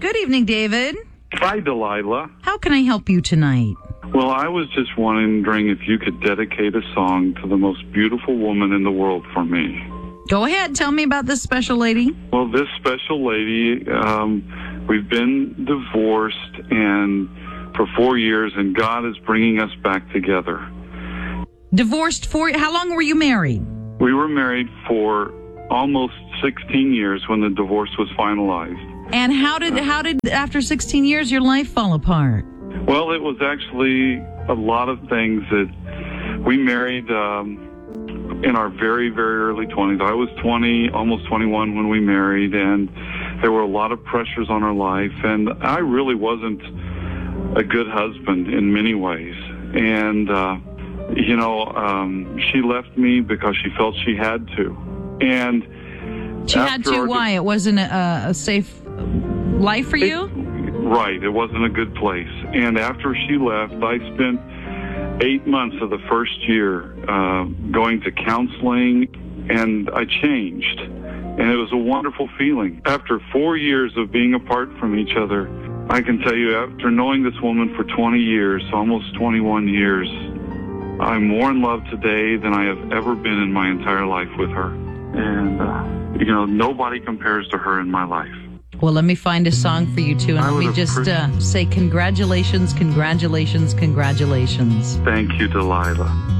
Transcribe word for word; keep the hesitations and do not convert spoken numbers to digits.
Good evening, David. Hi, Delilah. How can I help you tonight? Well, I was just wondering if you could dedicate a song to the most beautiful woman in the world for me. Go ahead. Tell me about this special lady. Well, this special lady, um, we've been divorced and for four years, and God is bringing us back together. Divorced for, how long were you married? We were married for almost sixteen years when the divorce was finalized. And how did, how did, after sixteen years, your life fall apart? Well, it was actually a lot of things that we married um, in our very, very early twenties. I was twenty, almost twenty-one when we married, and there were a lot of pressures on our life, and I really wasn't a good husband in many ways. And, uh, you know, um, she left me because she felt she had to. And she had to, why? It wasn't a, a safe life for you? Right. It wasn't a good place. And after she left, I spent eight months of the first year uh, going to counseling, and I changed. And it was a wonderful feeling. After four years of being apart from each other, I can tell you, after knowing this woman for twenty years, almost twenty-one years, I'm more in love today than I have ever been in my entire life with her. And, uh, you know, nobody compares to her in my life. Well, let me find a song for you, too. And I let me just uh, say congratulations, congratulations, congratulations. Thank you, Delilah.